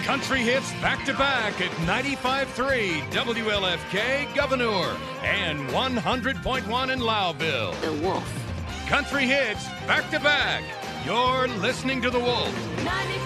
Country hits back-to-back at 95.3 WLFK Governor and 100.1 in Lowville. The Wolf. Country hits back-to-back. You're listening to The Wolf. 95.